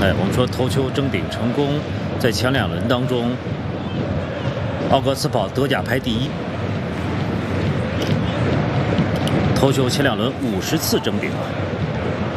我们说头球争顶成功，在前2轮当中，奥格斯堡德甲排第1，头球前2轮50次争顶啊。